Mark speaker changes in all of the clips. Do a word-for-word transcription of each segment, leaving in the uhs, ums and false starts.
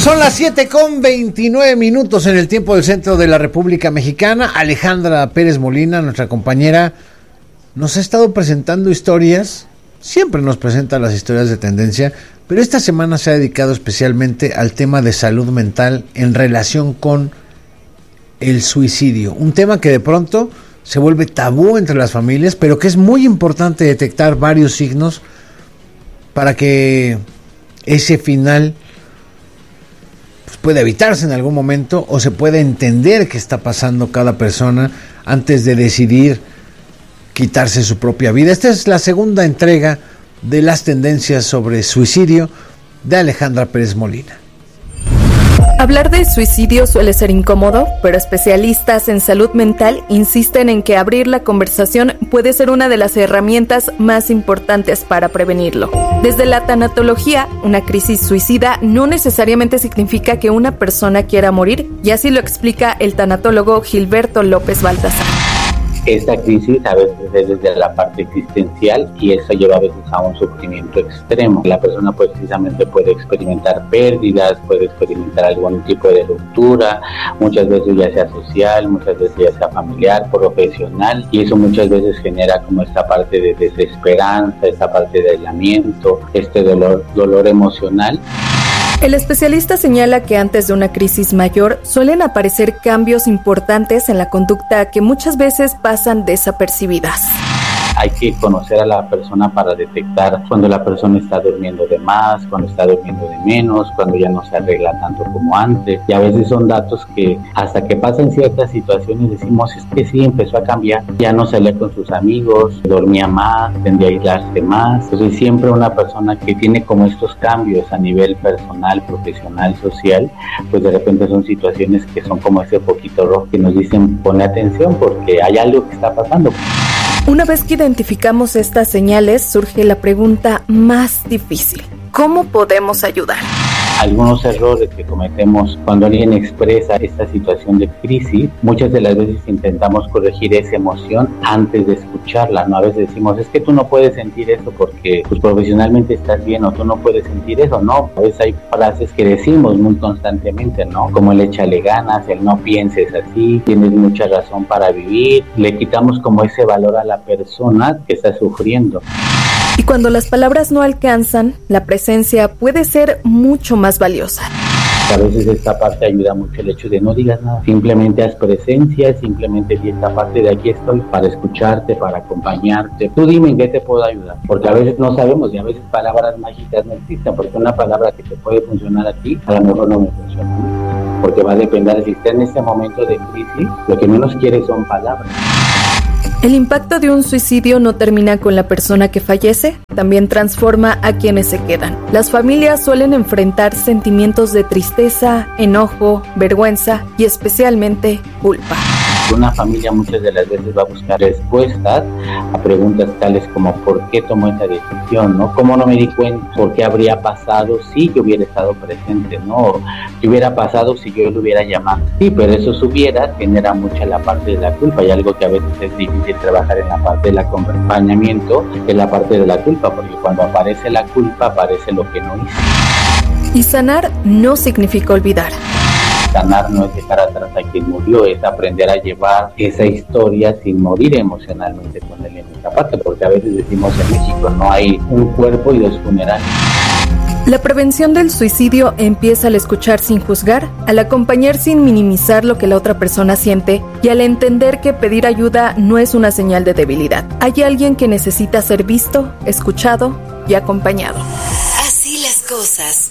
Speaker 1: Son las siete con veintinueve minutos en el tiempo del centro de la República Mexicana. Alejandra Pérez Molina, nuestra compañera, nos ha estado presentando historias. Siempre nos presenta las historias de tendencia, pero esta semana se ha dedicado especialmente al tema de salud mental en relación con el suicidio. Un tema que de pronto se vuelve tabú entre las familias, pero que es muy importante detectar varios signos para que ese final pues, pueda evitarse en algún momento o se pueda entender qué está pasando cada persona antes de decidir quitarse su propia vida. Esta es la segunda entrega de las tendencias sobre suicidio de Alejandra Pérez Molina.
Speaker 2: Hablar de suicidio suele ser incómodo, pero especialistas en salud mental insisten en que abrir la conversación puede ser una de las herramientas más importantes para prevenirlo. Desde la tanatología, una crisis suicida no necesariamente significa que una persona quiera morir, y así lo explica el tanatólogo Gilberto López Baltasar.
Speaker 3: Esta crisis a veces es desde la parte existencial y eso lleva a veces a un sufrimiento extremo. La persona pues precisamente puede experimentar pérdidas, puede experimentar algún tipo de ruptura, muchas veces ya sea social, muchas veces ya sea familiar, profesional, y eso muchas veces genera como esta parte de desesperanza, esta parte de aislamiento, este dolor, dolor emocional.
Speaker 2: El especialista señala que antes de una crisis mayor suelen aparecer cambios importantes en la conducta que muchas veces pasan desapercibidas.
Speaker 3: Hay que conocer a la persona para detectar cuando la persona está durmiendo de más, cuando está durmiendo de menos, cuando ya no se arregla tanto como antes. Y a veces son datos que hasta que pasan ciertas situaciones decimos, es que sí, empezó a cambiar. Ya no salía con sus amigos, dormía más, tendía a aislarse más. Entonces siempre una persona que tiene como estos cambios a nivel personal, profesional, social, pues de repente son situaciones que son como ese poquito rojo que nos dicen, pone atención porque hay algo que está pasando.
Speaker 2: Una vez que identificamos estas señales, surge la pregunta más difícil: ¿cómo podemos ayudar?
Speaker 3: Algunos errores que cometemos cuando alguien expresa esta situación de crisis, muchas de las veces intentamos corregir esa emoción antes de escucharla, ¿no? A veces decimos, es que tú no puedes sentir eso porque pues, profesionalmente estás bien, o tú no puedes sentir eso, ¿no? A veces hay frases que decimos muy constantemente, ¿no? Como el échale ganas, el no pienses así, tienes mucha razón para vivir, le quitamos como ese valor a la persona que está sufriendo.
Speaker 2: Y cuando las palabras no alcanzan, la presencia puede ser mucho más valiosa.
Speaker 3: A veces esta parte ayuda mucho el hecho de no digas nada, simplemente haz presencia, simplemente di esta parte de aquí estoy para escucharte, para acompañarte. Tú dime en qué te puedo ayudar, porque a veces no sabemos y a veces palabras mágicas no existen, porque una palabra que te puede funcionar a ti, a lo mejor no me funciona a mí, porque va a depender si está en este momento de crisis, lo que menos quiere son palabras.
Speaker 2: El impacto de un suicidio no termina con la persona que fallece, también transforma a quienes se quedan. Las familias suelen enfrentar sentimientos de tristeza, enojo, vergüenza y especialmente culpa.
Speaker 3: Una familia muchas de las veces va a buscar respuestas a preguntas tales como ¿por qué tomó esa decisión? ¿No? ¿Cómo no me di cuenta? ¿Por qué habría pasado si yo hubiera estado presente? ¿No? ¿Qué hubiera pasado si yo lo hubiera llamado? Sí, pero esos hubiera genera mucha la parte de la culpa, y algo que a veces es difícil trabajar en la parte del acompañamiento es la parte de la culpa, porque cuando aparece la culpa aparece lo que no hice.
Speaker 2: Y sanar no significa olvidar.
Speaker 3: Sanar no es dejar atrás a quien murió, es aprender a llevar esa historia sin morir emocionalmente con él en esta parte, porque a veces decimos en México no hay un cuerpo y dos funerales.
Speaker 2: La prevención del suicidio empieza al escuchar sin juzgar, al acompañar sin minimizar lo que la otra persona siente y al entender que pedir ayuda no es una señal de debilidad. Hay alguien que necesita ser visto, escuchado y acompañado.
Speaker 4: Así las cosas.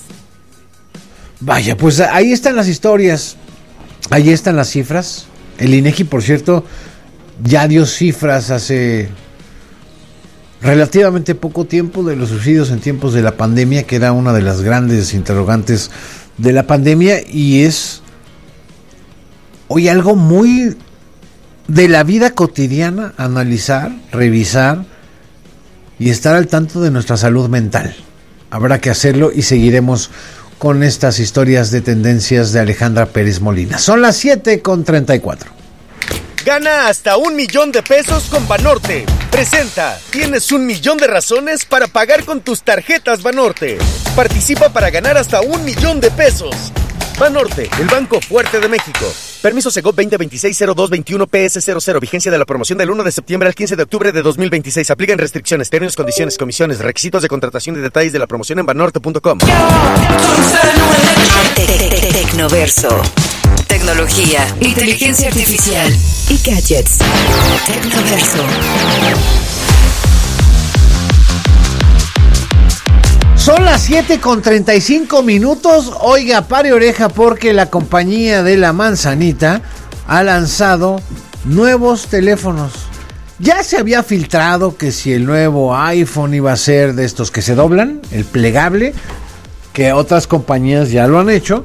Speaker 1: Vaya, pues ahí están las historias, ahí están las cifras. El INEGI, por cierto, ya dio cifras hace relativamente poco tiempo de los suicidios en tiempos de la pandemia, que era una de las grandes interrogantes de la pandemia, y es hoy algo muy de la vida cotidiana, analizar, revisar y estar al tanto de nuestra salud mental. Habrá que hacerlo y seguiremos con estas historias de tendencias de Alejandra Pérez Molina. Son las siete con treinta y cuatro.
Speaker 5: Gana hasta un millón de pesos con Banorte. Presenta. Tienes un millón de razones para pagar con tus tarjetas Banorte. Participa para ganar hasta un millón de pesos. Banorte, el banco fuerte de México. Permiso Segov veinte veintiséis cero dos veintiuno P S cero cero. Vigencia de la promoción del uno de septiembre al quince de octubre de dos mil veintiséis. Aplican restricciones, términos, condiciones, comisiones, requisitos de contratación y detalles de la promoción en banorte punto com.
Speaker 4: Tecnoverso. Tecnología, inteligencia artificial y gadgets. Tecnoverso.
Speaker 1: Son las siete con treinta y cinco minutos. Oiga, pare oreja porque la compañía de la manzanita ha lanzado nuevos teléfonos. Ya se había filtrado que si el nuevo iPhone iba a ser de estos que se doblan, el plegable, que otras compañías ya lo han hecho.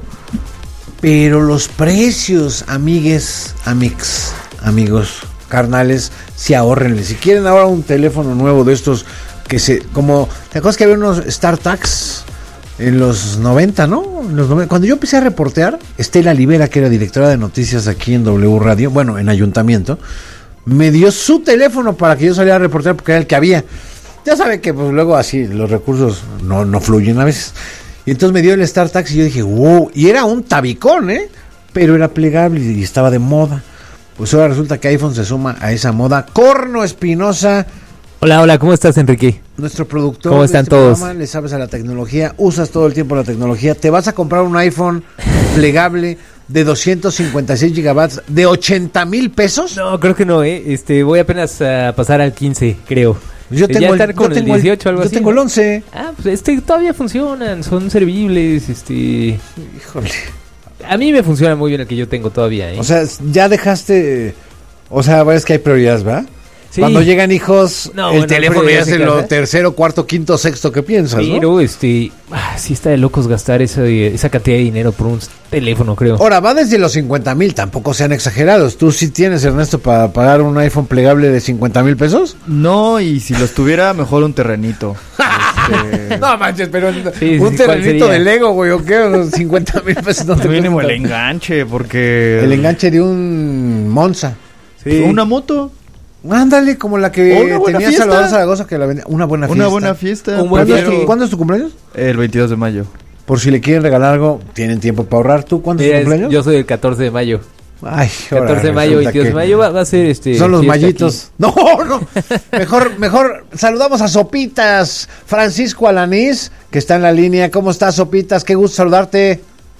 Speaker 1: Pero los precios, amigues, amix, amigos, carnales, si ahorrenle. Si quieren ahora un teléfono nuevo de estos que se, como, ¿te acuerdas que había unos StarTags en los noventa, no? En los noventa, cuando yo empecé a reportear, Estela Libera, que era directora de noticias aquí en W Radio, bueno, en Ayuntamiento, me dio su teléfono para que yo saliera a reportear porque era el que había. Ya sabe que pues luego así los recursos no, no fluyen a veces. Y entonces me dio el StarTags y yo dije, wow, y era un tabicón, ¿eh? Pero era plegable y estaba de moda. Pues ahora resulta que iPhone se suma a esa moda. Corno Espinosa.
Speaker 6: Hola, hola, ¿cómo estás, Enrique?
Speaker 1: Nuestro productor.
Speaker 6: ¿Cómo están
Speaker 1: de este
Speaker 6: todos?
Speaker 1: programa, le sabes a la tecnología, usas todo el tiempo la tecnología. Te vas a comprar un iPhone plegable de doscientos cincuenta y seis gigabytes de ochenta mil pesos.
Speaker 6: No, creo que no, ¿eh? Este, voy apenas a pasar al quince, creo.
Speaker 1: Yo tengo,
Speaker 6: ya
Speaker 1: el,
Speaker 6: estar con
Speaker 1: yo tengo
Speaker 6: el dieciocho,
Speaker 1: el,
Speaker 6: algo
Speaker 1: yo
Speaker 6: así.
Speaker 1: tengo el once.
Speaker 6: Ah, pues este todavía funcionan, son servibles, este...
Speaker 1: Híjole.
Speaker 6: A mí me funciona muy bien el que yo tengo todavía, ¿eh?
Speaker 1: O sea, ya dejaste... O sea, ves que hay prioridades, ¿verdad?
Speaker 6: Sí.
Speaker 1: Cuando llegan hijos,
Speaker 6: No,
Speaker 1: el
Speaker 6: bueno,
Speaker 1: teléfono ya es
Speaker 6: prioridades
Speaker 1: en
Speaker 6: en
Speaker 1: lo
Speaker 6: casa.
Speaker 1: tercero, cuarto, quinto, sexto que piensas, ¿no?
Speaker 6: Pero, este... Ah, sí está de locos gastar esa, esa cantidad de dinero por un teléfono, creo.
Speaker 1: Ahora, va desde los cincuenta mil, tampoco sean exagerados. ¿Tú sí tienes, Ernesto, para pagar un iPhone plegable de cincuenta mil pesos?
Speaker 7: No, y si los tuviera, mejor un terrenito. Este...
Speaker 1: No manches, pero
Speaker 6: Sí,
Speaker 1: un
Speaker 6: sí,
Speaker 1: terrenito
Speaker 6: ¿cuál
Speaker 1: de
Speaker 6: sería?
Speaker 1: Lego, güey, ¿o qué? cincuenta mil pesos no te
Speaker 7: Mínimo el
Speaker 1: cuesta.
Speaker 7: enganche, porque...
Speaker 1: El enganche de un Monza.
Speaker 7: Sí. Una moto.
Speaker 1: Ándale, como la que
Speaker 7: O una buena
Speaker 1: tenía
Speaker 7: fiesta.
Speaker 1: Salvador Zaragoza, que la vendía. Una buena fiesta.
Speaker 7: Una buena fiesta.
Speaker 6: Un buen
Speaker 1: ¿Cuándo, es
Speaker 6: viaje.
Speaker 1: tu, ¿Cuándo es tu cumpleaños?
Speaker 7: El veintidós de mayo.
Speaker 1: Por si le quieren regalar algo, tienen tiempo para ahorrar. ¿Tú cuándo es
Speaker 6: Mira,
Speaker 1: tu
Speaker 6: es-
Speaker 1: cumpleaños?
Speaker 6: yo soy el catorce de mayo.
Speaker 1: Ay, ahora
Speaker 6: catorce de mayo,
Speaker 1: resulta
Speaker 6: veintidós de
Speaker 1: que
Speaker 6: mayo va, va a ser este...
Speaker 1: son los
Speaker 6: fiesta
Speaker 1: mallitos. No, no. Mejor, mejor saludamos a Sopitas. Francisco Alanís, que está en la línea. ¿Cómo estás, Sopitas? Qué gusto saludarte.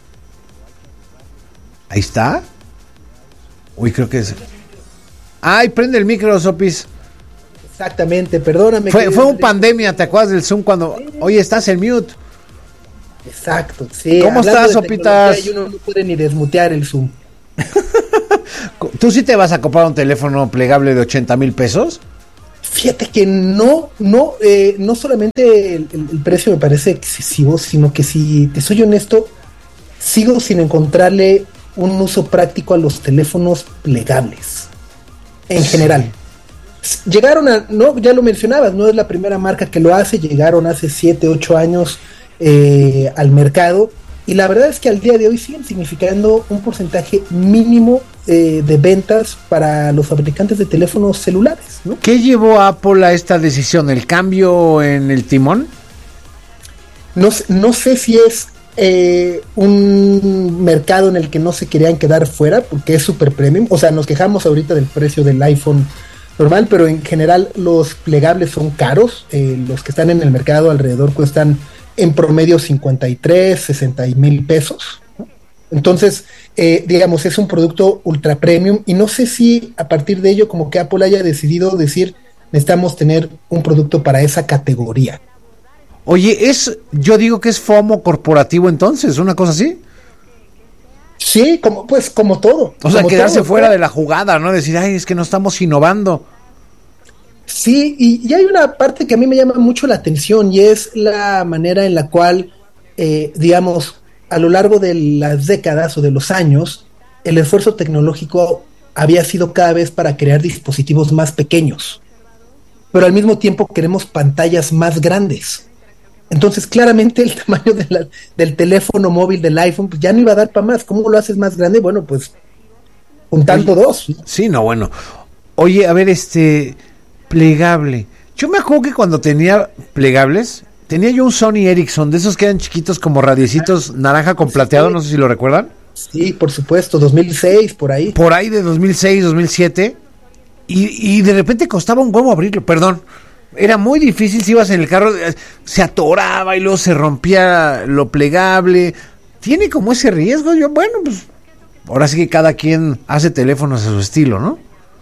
Speaker 1: Ahí está. Uy, creo que es. Ay, prende el micro, Sopis.
Speaker 8: Exactamente, perdóname.
Speaker 1: Fue,
Speaker 8: querido
Speaker 1: fue un
Speaker 8: Enrique.
Speaker 1: pandemia, ¿te acuerdas del Zoom cuando... Oye, estás en mute.
Speaker 8: Exacto, sí.
Speaker 1: ¿Cómo
Speaker 8: hablando
Speaker 1: estás,
Speaker 8: de
Speaker 1: Sopitas?
Speaker 8: tecnología, Y uno no puede ni desmutear el Zoom.
Speaker 1: ¿Tú sí te vas a comprar un teléfono plegable de ochenta mil pesos?
Speaker 8: Fíjate que no, no, eh, no solamente el, el- el precio me parece excesivo, sino que si te soy honesto, sigo sin encontrarle un uso práctico a los teléfonos plegables. En general. Llegaron a, no, ya lo mencionabas, no es la primera marca que lo hace, llegaron hace siete, ocho años eh, al mercado y la verdad es que al día de hoy siguen significando un porcentaje mínimo eh, de ventas para los fabricantes de teléfonos celulares, ¿no?
Speaker 1: ¿Qué llevó a Apple a esta decisión? ¿El cambio en el timón?
Speaker 8: No, sé- no sé si es eh, un mercado en el que no se querían quedar fuera porque es super premium, o sea, nos quejamos ahorita del precio del iPhone normal, pero en general los plegables son caros, eh, los que están en el mercado alrededor cuestan en promedio cincuenta y tres, sesenta mil pesos, ¿no? Entonces, eh, digamos, es un producto ultra premium y no sé si a partir de ello como que Apple haya decidido decir necesitamos tener un producto para esa categoría.
Speaker 1: Oye, es, yo digo que es FOMO corporativo entonces, una cosa así.
Speaker 8: Sí, como pues como todo.
Speaker 1: O sea,
Speaker 8: como
Speaker 1: quedarse
Speaker 8: todo,
Speaker 1: fuera
Speaker 8: ¿no?
Speaker 1: de la jugada, ¿no? Decir, ay, es que no estamos innovando.
Speaker 8: Sí, y, y hay una parte que a mí me llama mucho la atención y es la manera en la cual, eh, digamos, a lo largo de las décadas o de los años, el esfuerzo tecnológico había sido cada vez para crear dispositivos más pequeños, pero al mismo tiempo queremos pantallas más grandes. Entonces, claramente el tamaño de la- del teléfono móvil del iPhone pues, ya no iba a dar para más. ¿Cómo lo haces más grande? Bueno, pues juntando dos.
Speaker 1: Sí, no, bueno. Oye, a ver, este, plegable. Yo me acuerdo que cuando tenía plegables, tenía yo un Sony Ericsson, de esos que eran chiquitos como radiecitos naranja con plateado, no sé si lo recuerdan.
Speaker 8: Sí, por supuesto, dos mil seis, por ahí.
Speaker 1: Por ahí de dos mil seis, dos mil siete, y, y de repente costaba un huevo abrirlo, perdón. Era muy difícil si ibas en el carro, se atoraba y luego se rompía lo plegable. Tiene como ese riesgo. Yo, bueno, pues ahora sí que cada quien hace teléfonos a su estilo, ¿no?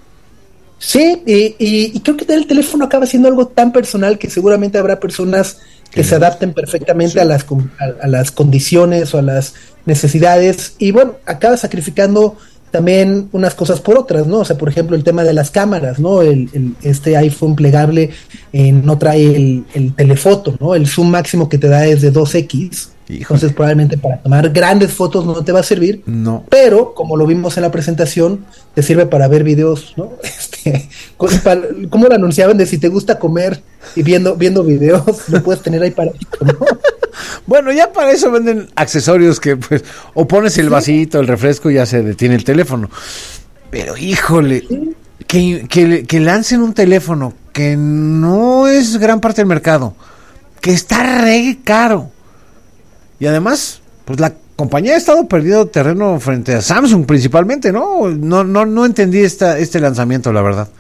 Speaker 8: Sí, y, y, y creo que el teléfono acaba siendo algo tan personal que seguramente habrá personas que se adapten perfectamente sí. a, las, a, a las condiciones o a las necesidades. Y bueno, acaba sacrificando también unas cosas por otras, ¿no? O sea, por ejemplo, el tema de las cámaras, ¿no? El, el, este iPhone plegable eh, no trae el, el telefoto, ¿no? El zoom máximo que te da es de dos equis. Híjole. Entonces probablemente para tomar grandes fotos no te va a servir.
Speaker 1: No.
Speaker 8: Pero, como lo vimos en la presentación, te sirve para ver videos, ¿no? Este, como lo anunciaban de si te gusta comer y viendo, viendo videos, lo puedes tener ahí para, ¿no?
Speaker 1: Bueno, ya para eso venden accesorios que pues o pones el vasito, el refresco y ya se detiene el teléfono. Pero híjole, ¿sí? que, que, que lancen un teléfono que no es gran parte del mercado, que está re caro. Y además, pues la compañía ha estado perdiendo terreno frente a Samsung principalmente, ¿no? No no no entendí esta este lanzamiento, la verdad.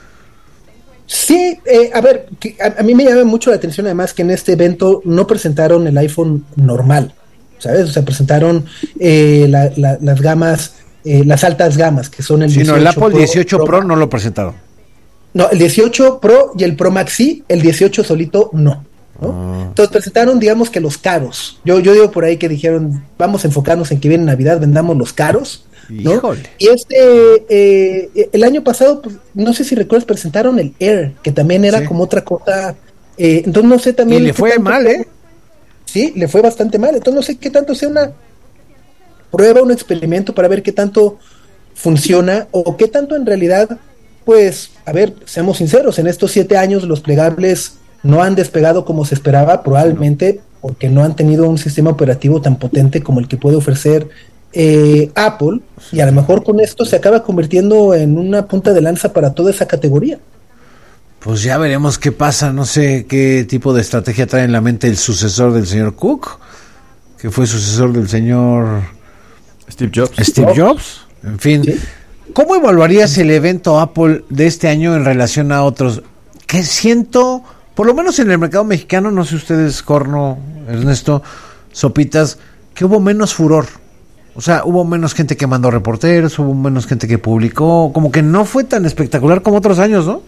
Speaker 8: Sí, eh, a ver, que a, a mí me llama mucho la atención además que en este evento no presentaron el iPhone normal, ¿sabes? O sea, presentaron eh, la, la, las gamas, eh, las altas gamas, que son el
Speaker 1: sí,
Speaker 8: dieciocho
Speaker 1: no, el Apple
Speaker 8: Pro,
Speaker 1: dieciocho Pro,
Speaker 8: Pro
Speaker 1: no lo presentaron.
Speaker 8: No, el dieciocho Pro y el Pro Max sí, el dieciocho solito no, ¿no? Ah. Entonces presentaron, digamos que los caros. Yo, yo digo por ahí que dijeron, vamos a enfocarnos en que viene Navidad, vendamos los caros. ¿No?
Speaker 1: Híjole.
Speaker 8: Y este eh, el año pasado, pues, no sé si recuerdas, presentaron el Air, que también era sí. como otra cosa. Eh, entonces no sé también.
Speaker 1: Y le fue mal, ¿eh?
Speaker 8: Sí, le fue bastante mal. Entonces no sé qué tanto sea una prueba, un experimento para ver qué tanto funciona o qué tanto en realidad, pues, a ver, seamos sinceros, en estos siete años los plegables no han despegado como se esperaba, probablemente no. porque no han tenido un sistema operativo tan potente como el que puede ofrecer Eh, Apple, y a lo mejor con esto se acaba convirtiendo en una punta de lanza para toda esa categoría.
Speaker 1: Pues ya veremos qué pasa, no sé qué tipo de estrategia trae en la mente el sucesor del señor Cook, que fue sucesor del señor
Speaker 7: Steve Jobs.
Speaker 1: Steve Jobs, en fin. ¿Sí? ¿Cómo evaluarías el evento Apple de este año en relación a otros? Que siento, por lo menos en el mercado mexicano, no sé ustedes, Corno, Ernesto, Sopitas, que hubo menos furor. O sea, hubo menos gente que mandó reporteros, hubo menos gente que publicó, como que no fue tan espectacular como otros años, ¿no?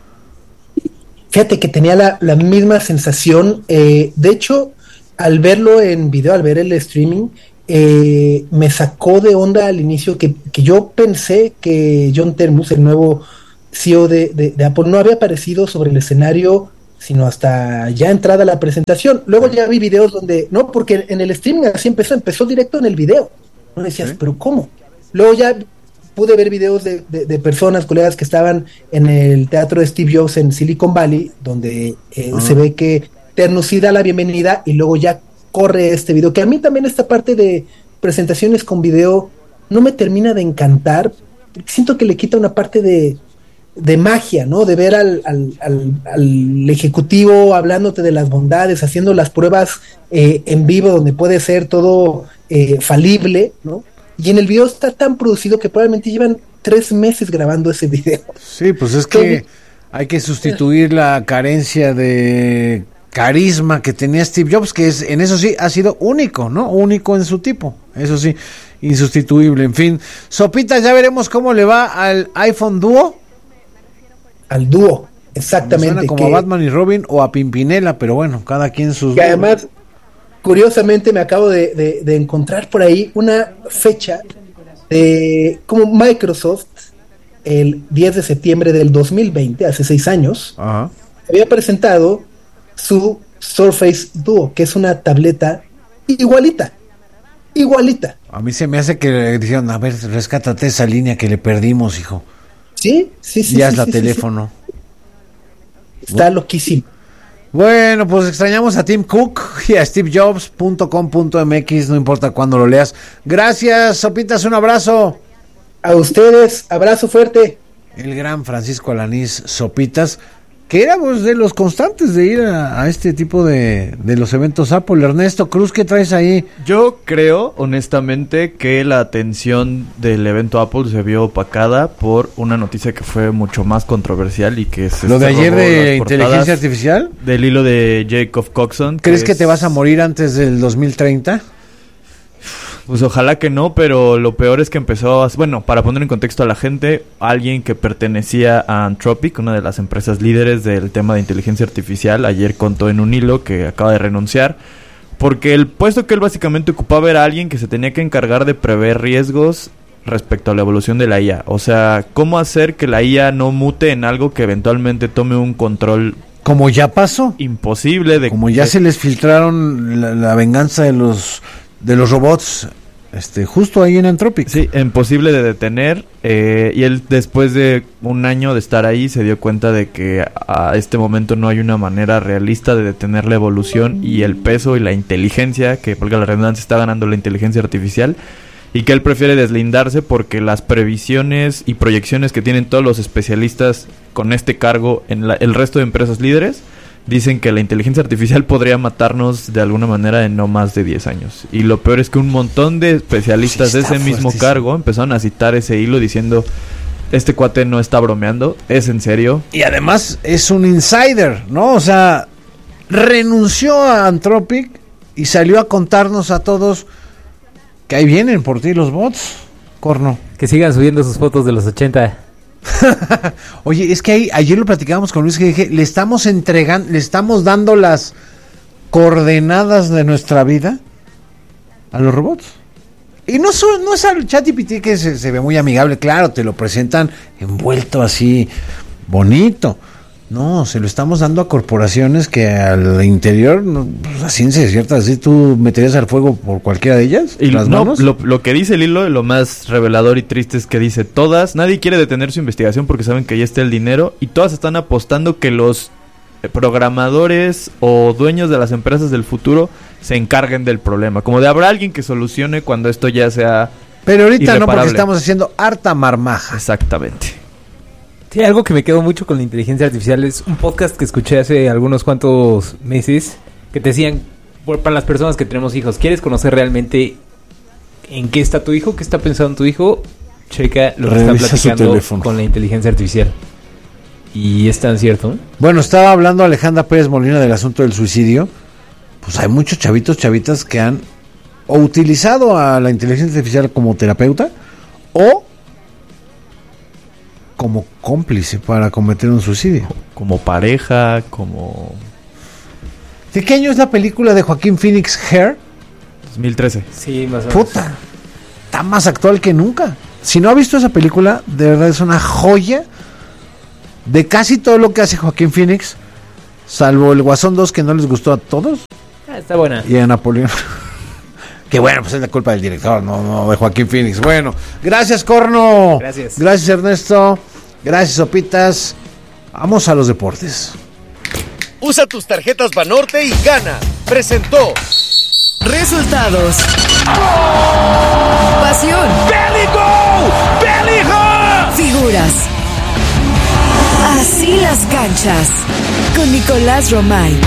Speaker 8: Fíjate que tenía la, la misma sensación, eh, de hecho, al verlo en video, al ver el streaming, eh, me sacó de onda al inicio que, que yo pensé que John Termus, el nuevo C E O de, de, de Apple, no había aparecido sobre el escenario sino hasta ya entrada la presentación. Luego ya vi videos donde, no, porque en el streaming así empezó, empezó directo en el video. No decías, ¿sí? ¿Pero cómo? Luego ya pude ver videos de, de, de personas, colegas que estaban en el teatro de Steve Jobs en Silicon Valley, donde eh, uh-huh. se ve que Termus sí da la bienvenida y luego ya corre este video, que a mí también esta parte de presentaciones con video no me termina de encantar. Siento que le quita una parte de, de magia, ¿no? De ver al, al, al, al ejecutivo hablándote de las bondades, haciendo las pruebas eh, en vivo, donde puede ser todo eh, falible, ¿no? Y en el video está tan producido que probablemente llevan tres meses grabando ese video.
Speaker 1: Sí, pues es que hay que sustituir la carencia de carisma que tenía Steve Jobs, que es en eso sí ha sido único, ¿no? Único en su tipo, eso sí, insustituible. En fin, Sopitas, ya veremos cómo le va al iPhone Duo.
Speaker 8: Al Duo, exactamente.
Speaker 1: Suena como
Speaker 8: que,
Speaker 1: a Batman y Robin o a Pimpinela, pero bueno, cada quien sus...
Speaker 8: Que además, curiosamente me acabo de, de, de encontrar por ahí una fecha de como Microsoft, el diez de septiembre del dos mil veinte, hace seis años,
Speaker 1: Ajá.
Speaker 8: había presentado su Surface Duo, que es una tableta igualita, igualita.
Speaker 1: A mí se me hace que le dijeron, a ver, rescátate esa línea que le perdimos, hijo.
Speaker 8: Sí, sí, sí.
Speaker 1: Ya
Speaker 8: sí,
Speaker 1: es la
Speaker 8: sí,
Speaker 1: teléfono.
Speaker 8: Sí, sí. Está bueno. Loquísimo.
Speaker 1: Bueno, pues extrañamos a Tim Cook y a steve jobs punto com punto m x, no importa cuándo lo leas. Gracias, Sopitas, un abrazo.
Speaker 8: A ustedes, abrazo fuerte.
Speaker 1: El gran Francisco Alanís Sopitas. que éramos de los constantes de ir a, a este tipo de, de los eventos Apple. Ernesto Cruz, ¿qué traes ahí?
Speaker 7: Yo creo, honestamente, que la atención del evento Apple se vio opacada por una noticia que fue mucho más controversial y que se
Speaker 1: ¿Lo de
Speaker 7: se
Speaker 1: ayer
Speaker 7: robó
Speaker 1: de
Speaker 7: las
Speaker 1: inteligencia
Speaker 7: portadas
Speaker 1: artificial?
Speaker 7: Del hilo de Jacob Coxon.
Speaker 1: ¿Crees que,
Speaker 7: es...
Speaker 1: que te vas a morir antes del dos mil treinta?
Speaker 7: Pues ojalá que no, pero lo peor es que empezó a... Bueno, para poner en contexto a la gente, alguien que pertenecía a Anthropic, una de las empresas líderes del tema de inteligencia artificial, ayer contó en un hilo que acaba de renunciar, porque el puesto que él básicamente ocupaba era alguien que se tenía que encargar de prever riesgos respecto a la evolución de la I A. O sea, cómo hacer que la I A no mute en algo que eventualmente tome un control...
Speaker 1: Como ya pasó.
Speaker 7: Imposible de...
Speaker 1: Como ya
Speaker 7: de...
Speaker 1: se les filtraron la, la venganza de los... de los robots, este, justo ahí en Anthropic.
Speaker 7: Sí, imposible de detener. Eh, y él, después de un año de estar ahí, se dio cuenta de que a este momento no hay una manera realista de detener la evolución y el peso y la inteligencia, que por la redundancia está ganando la inteligencia artificial, y que él prefiere deslindarse porque las previsiones y proyecciones que tienen todos los especialistas con este cargo en la, el resto de empresas líderes dicen que la inteligencia artificial podría matarnos de alguna manera en no más de diez años. Y lo peor es que un montón de especialistas
Speaker 1: Sí,
Speaker 7: de ese mismo cargo empezaron a citar ese hilo diciendo: este cuate no está bromeando, es en serio.
Speaker 1: Y además es un insider, ¿no? O sea, renunció a Anthropic y salió a contarnos a todos que ahí vienen por ti los bots, Corno.
Speaker 6: Que sigan subiendo sus fotos de los ochenta.
Speaker 1: Oye, es que ahí, ayer lo platicábamos con Luis, que dije, le estamos entregando, le estamos dando las coordenadas de nuestra vida a los robots. Y no, so, no es al ChatGPT que se, se ve muy amigable, claro, te lo presentan envuelto así, bonito. No, se lo estamos dando a corporaciones que al interior, no, pues, a ciencia cierta, así tú meterías al fuego por cualquiera de ellas.
Speaker 7: Y
Speaker 1: las
Speaker 7: no,
Speaker 1: manos.
Speaker 7: Lo, lo que dice el hilo, lo más revelador y triste es que dice: todas, nadie quiere detener su investigación porque saben que ahí está el dinero, y todas están apostando que los programadores o dueños de las empresas del futuro se encarguen del problema. Como de habrá alguien que solucione cuando esto ya sea
Speaker 1: Pero ahorita
Speaker 7: irreparable.
Speaker 1: no, porque estamos haciendo harta marmaja.
Speaker 7: Exactamente.
Speaker 6: Sí, algo que me quedó mucho con la inteligencia artificial es un podcast que escuché hace algunos cuantos meses que te decían, por, para las personas que tenemos hijos, ¿quieres conocer realmente en qué está tu hijo? ¿Qué está pensando tu hijo? Checa lo que
Speaker 1: Revisa
Speaker 6: está
Speaker 1: su
Speaker 6: platicando
Speaker 1: teléfono.
Speaker 6: con la inteligencia artificial. Y es tan cierto, ¿no?
Speaker 1: Bueno, estaba hablando Alejandra Pérez Molina del asunto del suicidio. Pues hay muchos chavitos, chavitas que han o utilizado a la inteligencia artificial como terapeuta o como cómplice para cometer un suicidio.
Speaker 7: Como pareja, como...
Speaker 1: ¿De qué año es la película de Joaquín Phoenix, Hair?
Speaker 7: dos mil trece.
Speaker 6: Sí, más o menos.
Speaker 1: Puta, está más actual que nunca. Si no ha visto esa película, de verdad es una joya de casi todo lo que hace Joaquín Phoenix, salvo el Guasón dos, que no les gustó a todos,
Speaker 6: Ah, está buena.
Speaker 1: y a Napoleón. Que bueno, pues es la culpa del director, no, no de Joaquín Phoenix. Bueno, gracias, Corno.
Speaker 6: Gracias.
Speaker 1: Gracias, Ernesto. Gracias, Sopitas. Vamos a los deportes.
Speaker 5: Usa tus tarjetas Banorte y gana. Presentó
Speaker 4: Resultados. Pasión. Figuras. Así las canchas. Con Nicolás Romay.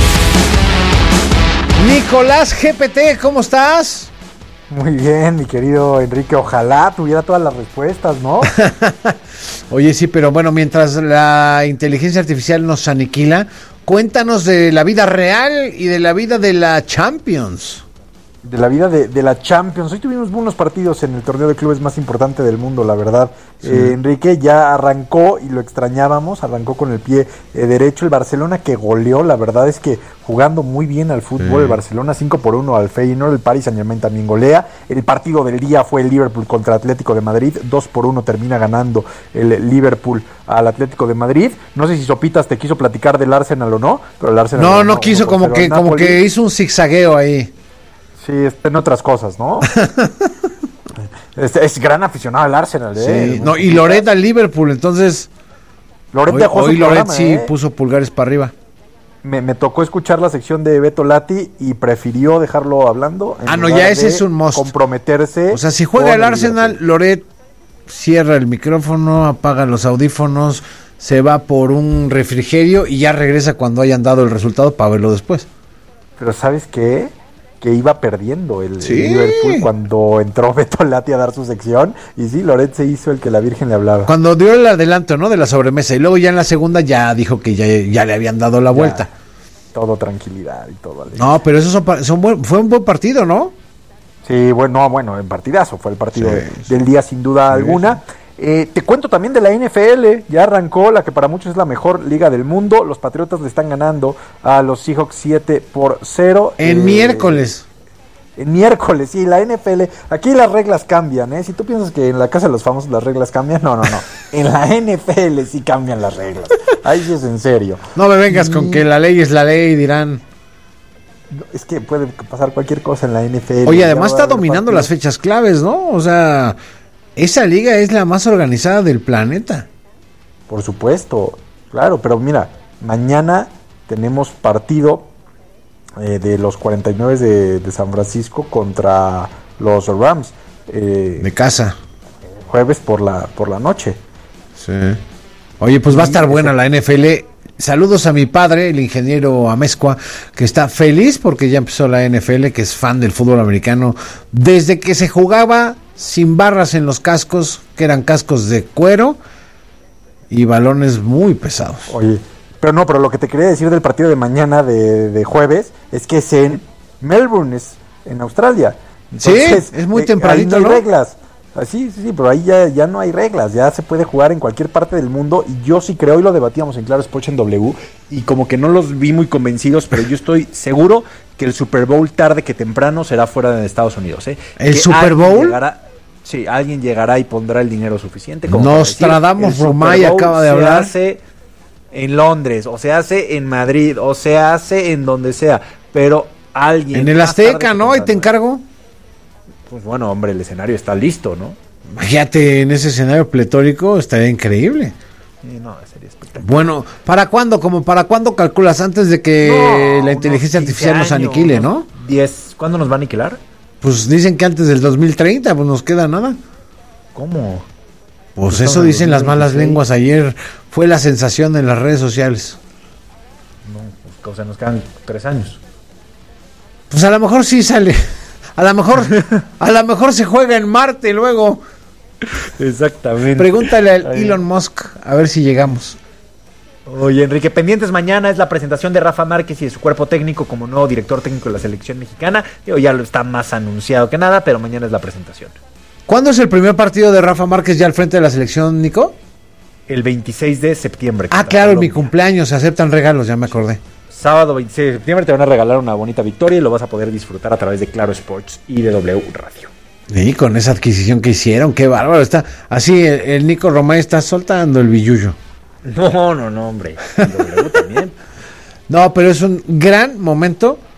Speaker 1: Nicolás G P T, ¿cómo estás?
Speaker 9: Muy bien, mi querido Enrique. Ojalá tuviera todas las respuestas, ¿no?
Speaker 1: Oye, sí, pero bueno, mientras la inteligencia artificial nos aniquila, cuéntanos de la vida real y de la vida de la Champions.
Speaker 9: De la vida de, de la Champions. Hoy tuvimos unos partidos en el torneo de clubes más importante del mundo, la verdad. Sí. Eh, Enrique ya arrancó y lo extrañábamos, arrancó con el pie eh, derecho. El Barcelona que goleó, la verdad es que jugando muy bien al fútbol. Sí. El Barcelona cinco por uno al Feyenoord, el Paris Saint-Germain también golea. El partido del día fue el Liverpool contra Atlético de Madrid, dos por uno termina ganando el Liverpool al Atlético de Madrid. No sé si Sopitas te quiso platicar del Arsenal o no, pero el Arsenal...
Speaker 1: No,
Speaker 9: no,
Speaker 1: no quiso, como que, como que hizo un zigzagueo ahí.
Speaker 9: Sí, en otras cosas, ¿no? es, es gran aficionado al Arsenal, ¿eh?
Speaker 1: Sí, no, y Loret al Liverpool, entonces...
Speaker 9: Loret
Speaker 1: hoy,
Speaker 9: dejó
Speaker 1: hoy
Speaker 9: su
Speaker 1: Loret
Speaker 9: programa,
Speaker 1: sí
Speaker 9: ¿eh?
Speaker 1: puso pulgares para arriba.
Speaker 9: Me, me tocó escuchar la sección de Beto Lati y prefirió dejarlo hablando.
Speaker 1: Ah, no, ya ese es un must.
Speaker 9: Comprometerse.
Speaker 1: O sea, si juega el Arsenal, Loret cierra el micrófono, apaga los audífonos, se va por un refrigerio y ya regresa cuando hayan dado el resultado para verlo después.
Speaker 9: Pero ¿sabes qué? Que iba perdiendo el,
Speaker 1: sí.
Speaker 9: el Liverpool cuando entró Beto Lati a dar su sección. Y sí, Loret se hizo el que la Virgen le hablaba.
Speaker 1: Cuando dio el adelanto, ¿no? De la sobremesa. Y luego ya en la segunda ya dijo que ya, ya le habían dado la ya, vuelta.
Speaker 9: Todo tranquilidad y todo. Alegría.
Speaker 1: No, pero eso son, son buen, fue un buen partido, ¿no?
Speaker 9: Sí, bueno, no, bueno, en partidazo. Fue el partido
Speaker 1: sí, sí.
Speaker 9: del día sin duda sí, alguna. Sí. Eh, te cuento también de la N F L, ya arrancó la que para muchos es la mejor liga del mundo. Los Patriotas le están ganando a los Seahawks siete por cero.
Speaker 1: En eh, miércoles.
Speaker 9: En miércoles, sí, la N F L. Aquí las reglas cambian, ¿eh? Si tú piensas que en la casa de los famosos las reglas cambian, no, no, no. En la N F L sí cambian las reglas. Ahí sí es en serio.
Speaker 1: No me vengas y... con que la ley es la ley, dirán.
Speaker 9: Es que puede pasar cualquier cosa en la N F L.
Speaker 1: Oye, además está dominando las fechas claves, ¿no? O sea... Esa liga es la más organizada del planeta.
Speaker 9: Por supuesto, claro, pero mira, mañana tenemos partido eh, de los cuarenta y nueve de, de San Francisco contra los Rams. Eh,
Speaker 1: de casa.
Speaker 9: Jueves por la, por la noche.
Speaker 1: Sí. Oye, pues va a estar buena la N F L. Saludos a mi padre, el ingeniero Amezcua, que está feliz porque ya empezó la N F L, que es fan del fútbol americano desde que se jugaba sin barras en los cascos, que eran cascos de cuero y balones muy pesados.
Speaker 9: Oye, pero no, pero lo que te quería decir del partido de mañana de, de jueves es que es en Melbourne, es en Australia.
Speaker 1: Entonces, sí, es muy
Speaker 9: eh,
Speaker 1: tempranito,
Speaker 9: ahí no hay
Speaker 1: ¿no?
Speaker 9: reglas. Sí, sí, sí, pero ahí ya, ya no hay reglas, ya se puede jugar en cualquier parte del mundo y yo sí creo, y lo debatíamos en Claro Sports en W, y como que no los vi muy convencidos, pero yo estoy seguro que el Super Bowl tarde que temprano será fuera de Estados Unidos. ¿eh?
Speaker 1: ¿El
Speaker 9: que
Speaker 1: Super Bowl?
Speaker 9: Llegará, sí, alguien llegará y pondrá el dinero suficiente. Como
Speaker 1: Nostradamus Romay acaba de hablar.
Speaker 9: Se hace en Londres, o se hace en Madrid, o se hace en donde sea, pero alguien...
Speaker 1: En el Azteca, ¿no? Ahí te encargo.
Speaker 9: Pues bueno, hombre, el escenario está listo, ¿no?
Speaker 1: Imagínate en ese escenario pletórico, estaría increíble.
Speaker 9: Sí, no, sería espectacular.
Speaker 1: Bueno, ¿para cuándo? ¿Como para cuándo calculas? Antes de que
Speaker 9: no,
Speaker 1: la inteligencia artificial
Speaker 9: años,
Speaker 1: nos aniquile, ¿no?
Speaker 9: diez, ¿cuándo nos va a aniquilar?
Speaker 1: Pues dicen que antes del dos mil treinta, pues nos queda nada.
Speaker 9: ¿Cómo?
Speaker 1: Pues, pues eso dicen las malas lenguas. Ayer fue la sensación en las redes sociales.
Speaker 9: No, pues, o sea, nos quedan tres años.
Speaker 1: Pues a lo mejor sí sale. A lo mejor, a lo mejor se juega en Marte luego.
Speaker 9: Exactamente.
Speaker 1: Pregúntale a Elon Musk a ver si llegamos.
Speaker 9: Oye, Enrique, pendientes mañana es la presentación de Rafa Márquez y de su cuerpo técnico como nuevo director técnico de la selección mexicana. Digo, ya lo está más anunciado que nada, pero mañana es la presentación.
Speaker 1: ¿Cuándo es el primer partido de Rafa Márquez ya al frente de la selección, Nico?
Speaker 9: El veintiséis de septiembre.
Speaker 1: Ah, claro, en mi cumpleaños se aceptan regalos, ya me acordé.
Speaker 9: Sábado veintiséis de septiembre te van a regalar una bonita victoria y lo vas a poder disfrutar a través de Claro Sports y de W Radio.
Speaker 1: Y con esa adquisición que hicieron, qué bárbaro está. Así el, el Nico Romay está soltando el billullo.
Speaker 9: No, no, no, hombre. El W también.
Speaker 1: No, pero es un gran momento